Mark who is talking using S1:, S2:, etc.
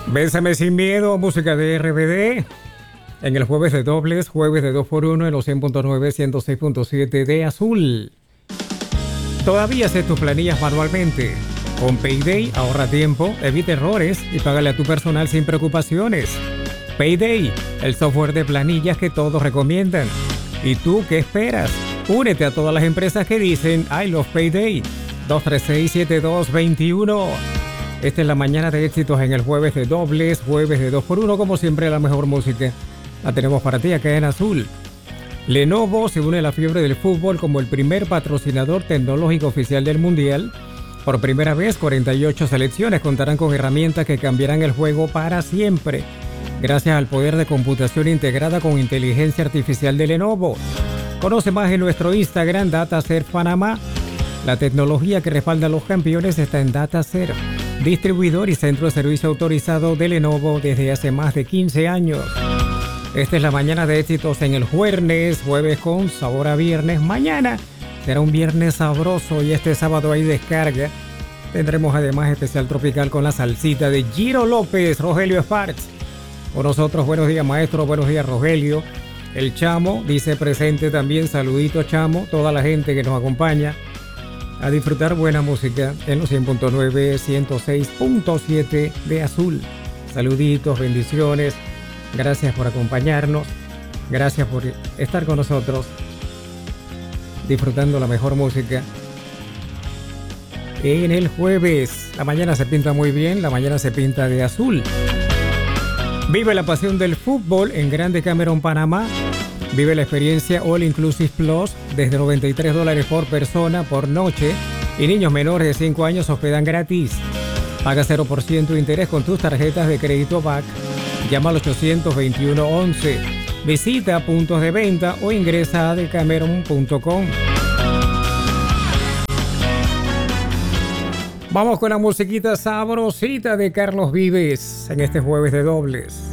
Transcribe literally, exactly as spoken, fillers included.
S1: Bésame sin miedo, música de R B D. En el jueves de dobles, jueves de dos por uno en los cien punto nueve, ciento seis punto siete de Azul. Todavía haces tus planillas manualmente. Con Payday ahorra tiempo, evita errores y págale a tu personal sin preocupaciones. Payday, el software de planillas que todos recomiendan. ¿Y tú qué esperas? Únete a todas las empresas que dicen I love Payday. dos tres seis, siete dos dos uno. Esta es la mañana de éxitos en el jueves de dobles, jueves de dos por uno, como siempre la mejor música la tenemos para ti acá en Azul. Lenovo se une a la fiebre del fútbol como el primer patrocinador tecnológico oficial del Mundial. Por primera vez, cuarenta y ocho selecciones contarán con herramientas que cambiarán el juego para siempre, gracias al poder de computación integrada con inteligencia artificial de Lenovo. Conoce más en nuestro Instagram, DataServe Panamá. La tecnología que respalda a los campeones está en DataServe, distribuidor y centro de servicio autorizado de Lenovo desde hace más de quince años. Esta es la mañana de éxitos en el jueves, jueves con sabor a viernes. Mañana será un viernes sabroso y este sábado hay descarga. Tendremos además especial tropical con la salsita de Giro López, Rogelio Sparks. Con nosotros, buenos días maestro, buenos días Rogelio. El Chamo dice presente también, saludito Chamo, toda la gente que nos acompaña a disfrutar buena música en los cien punto nueve, ciento seis punto siete de Azul. Saluditos, bendiciones. Gracias por acompañarnos, gracias por estar con nosotros, disfrutando la mejor música. En el jueves, la mañana se pinta muy bien, la mañana se pinta de azul. Vive la pasión del fútbol en Grande Cameron, Panamá. Vive la experiencia All Inclusive Plus desde noventa y tres dólares por persona por noche y niños menores de cinco años hospedan gratis. Paga cero por ciento de interés con tus tarjetas de crédito B A C. Llama al ochocientos veintiuno once. Visita puntos de venta o ingresa a decameron punto com. Vamos con la musiquita sabrosita de Carlos Vives en este jueves de dobles.